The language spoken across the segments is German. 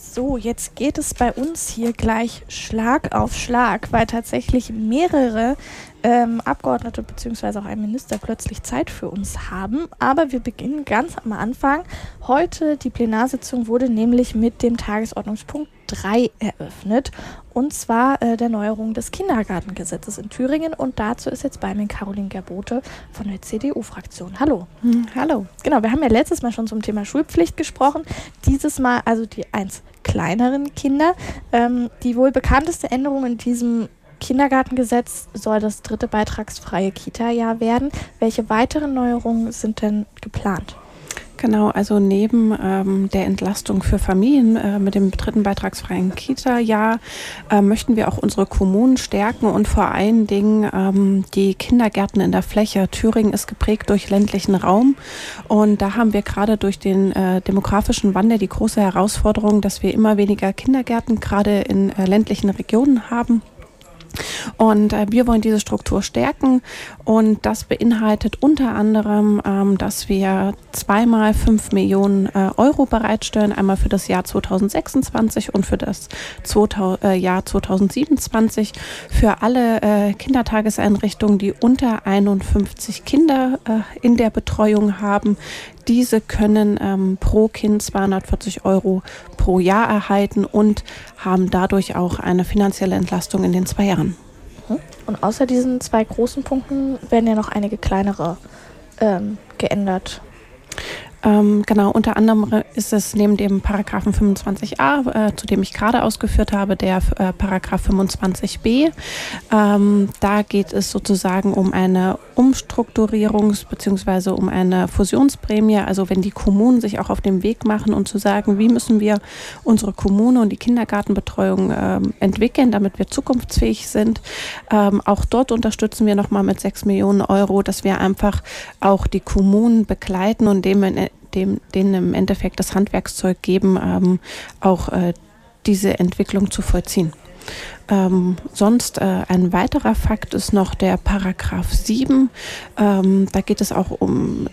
So, jetzt geht es bei uns hier gleich Schlag auf Schlag, weil tatsächlich mehrere Abgeordnete bzw. auch ein Minister plötzlich Zeit für uns haben. Aber wir beginnen ganz am Anfang. Heute, die Plenarsitzung wurde nämlich mit dem Tagesordnungspunkt 3 eröffnet. Und zwar der Neuerung des Kindergartengesetzes in Thüringen. Und dazu ist jetzt bei mir Caroline Gerbote von der CDU-Fraktion. Hallo. Hallo. Genau, wir haben ja letztes Mal schon zum Thema Schulpflicht gesprochen. Dieses Mal also die eins kleineren Kinder. Die wohl bekannteste Änderung in diesem Kindergartengesetz soll das 3. beitragsfreie Kita-Jahr werden. Welche weiteren Neuerungen sind denn geplant? Genau, also neben der Entlastung für Familien mit dem 3. beitragsfreien Kita-Jahr möchten wir auch unsere Kommunen stärken und vor allen Dingen die Kindergärten in der Fläche. Thüringen ist geprägt durch ländlichen Raum und da haben wir gerade durch den demografischen Wandel die große Herausforderung, dass wir immer weniger Kindergärten gerade in ländlichen Regionen haben. Und wir wollen diese Struktur stärken und das beinhaltet unter anderem, dass wir zweimal 5 Millionen Euro bereitstellen, einmal für das Jahr 2026 und für das Jahr 2027 für alle Kindertageseinrichtungen, die unter 51 Kinder in der Betreuung haben. Diese können pro Kind 240 Euro pro Jahr erhalten und haben dadurch auch eine finanzielle Entlastung in den 2 Jahren. Und außer diesen 2 großen Punkten werden ja noch einige kleinere geändert. Genau, unter anderem ist es neben dem Paragraphen 25a, zu dem ich gerade ausgeführt habe, der Paragraph 25b. Da geht es sozusagen um eine bzw. um eine Fusionsprämie. Also wenn die Kommunen sich auch auf den Weg machen und zu sagen, wie müssen wir unsere Kommune und die Kindergartenbetreuung entwickeln, damit wir zukunftsfähig sind. Auch dort unterstützen wir nochmal mit 6 Millionen Euro, dass wir einfach auch die Kommunen begleiten und denen im Endeffekt das Handwerkszeug geben, auch diese Entwicklung zu vollziehen. Sonst ein weiterer Fakt ist noch der Paragraph 7. Da geht es auch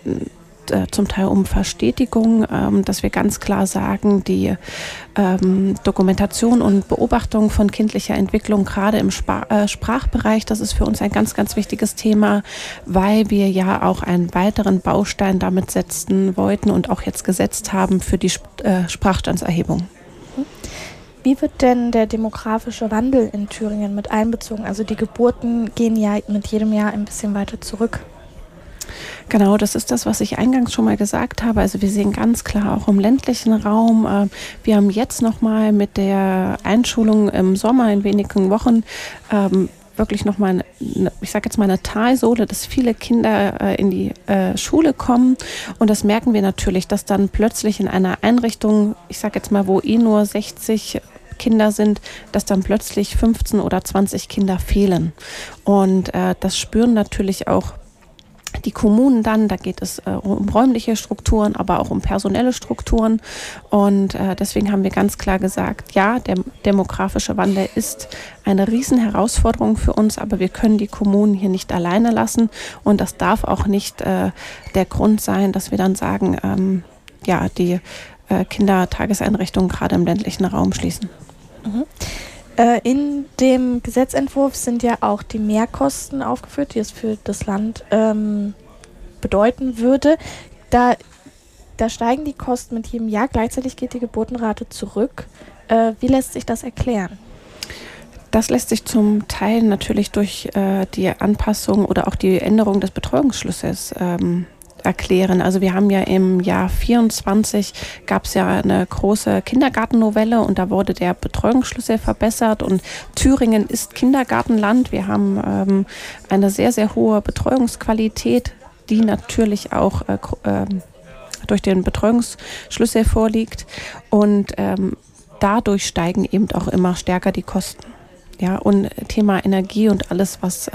zum Teil um Verstetigung, dass wir ganz klar sagen, die Dokumentation und Beobachtung von kindlicher Entwicklung, gerade im Sprachbereich, das ist für uns ein ganz, ganz wichtiges Thema, weil wir ja auch einen weiteren Baustein damit setzen wollten und auch jetzt gesetzt haben für die Sprachstandserhebung. Wie wird denn der demografische Wandel in Thüringen mit einbezogen? Also die Geburten gehen ja mit jedem Jahr ein bisschen weiter zurück. Genau, das ist das, was ich eingangs schon mal gesagt habe. Also wir sehen ganz klar auch im ländlichen Raum. Wir haben jetzt nochmal mit der Einschulung im Sommer in wenigen Wochen wirklich nochmal, ich sage jetzt mal eine Talsohle, dass viele Kinder in die Schule kommen. Und das merken wir natürlich, dass dann plötzlich in einer Einrichtung, ich sage jetzt mal, wo nur 60 Kinder sind, dass dann plötzlich 15 oder 20 Kinder fehlen. Und das spüren natürlich auch die Kommunen dann, da geht es um räumliche Strukturen, aber auch um personelle Strukturen und deswegen haben wir ganz klar gesagt, ja, der demografische Wandel ist eine Riesenherausforderung für uns, aber wir können die Kommunen hier nicht alleine lassen und das darf auch nicht der Grund sein, dass wir dann sagen, die Kindertageseinrichtungen gerade im ländlichen Raum schließen. Mhm. In dem Gesetzentwurf sind ja auch die Mehrkosten aufgeführt, die es für das Land bedeuten würde. Da steigen die Kosten mit jedem Jahr, gleichzeitig geht die Geburtenrate zurück. Wie lässt sich das erklären? Das lässt sich zum Teil natürlich durch die Anpassung oder auch die Änderung des Betreuungsschlüssels erklären. Also wir haben ja im Jahr 24 gab es ja eine große Kindergartennovelle und da wurde der Betreuungsschlüssel verbessert und Thüringen ist Kindergartenland. Wir haben eine sehr, sehr hohe Betreuungsqualität, die natürlich auch durch den Betreuungsschlüssel vorliegt und dadurch steigen eben auch immer stärker die Kosten. Ja, und Thema Energie und alles, was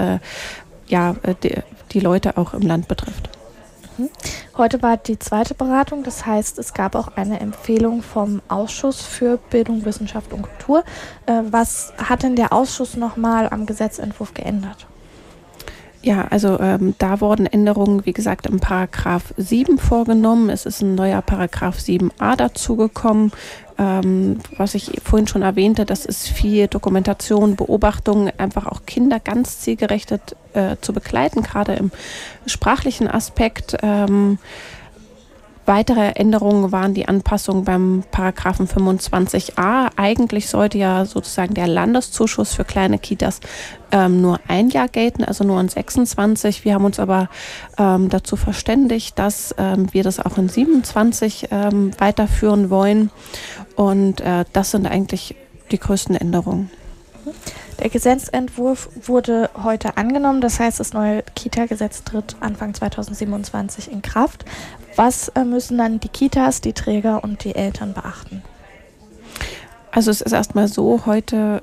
die Leute auch im Land betrifft. Heute war die 2. Beratung, das heißt, es gab auch eine Empfehlung vom Ausschuss für Bildung, Wissenschaft und Kultur. Was hat denn der Ausschuss nochmal am Gesetzentwurf geändert? Ja, also da wurden Änderungen, wie gesagt, im Paragraph 7 vorgenommen. Es ist ein neuer Paragraph 7a dazugekommen. was ich vorhin schon erwähnte, das ist viel Dokumentation, Beobachtung, einfach auch Kinder ganz zielgerichtet zu begleiten, gerade im sprachlichen Aspekt. Weitere Änderungen waren die Anpassung beim Paragraphen 25a. Eigentlich sollte ja sozusagen der Landeszuschuss für kleine Kitas nur ein Jahr gelten, also nur in 26. Wir haben uns aber dazu verständigt, dass wir das auch in 27 weiterführen wollen. Und das sind eigentlich die größten Änderungen. Der Gesetzentwurf wurde heute angenommen, das heißt, das neue Kita-Gesetz tritt Anfang 2027 in Kraft. Was müssen dann die Kitas, die Träger und die Eltern beachten? Also es ist erstmal so, heute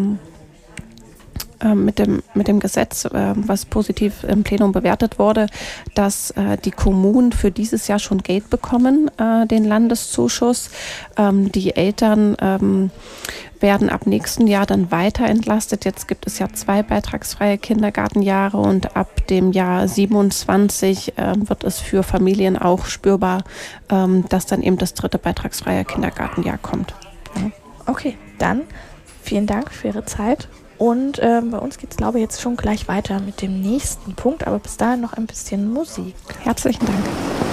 mit dem Gesetz, was positiv im Plenum bewertet wurde, dass die Kommunen für dieses Jahr schon Geld bekommen, den Landeszuschuss. Die Eltern werden ab nächsten Jahr dann weiter entlastet. Jetzt gibt es ja 2 beitragsfreie Kindergartenjahre und ab dem Jahr 27 wird es für Familien auch spürbar, dass dann eben das 3. beitragsfreie Kindergartenjahr kommt. Ja. Okay, dann vielen Dank für Ihre Zeit. Und bei uns geht es, glaube ich, jetzt schon gleich weiter mit dem nächsten Punkt, aber bis dahin noch ein bisschen Musik. Herzlichen Dank.